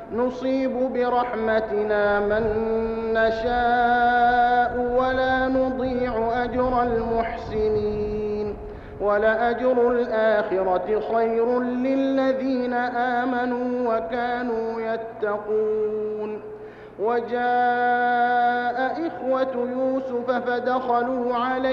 نصيب برحمتنا من نشاء ولا نضيع أجر المحسنين ولأجر الآخرة خير للذين آمنوا وكانوا يتقون وجاء إخوة يوسف فدخلوا عليه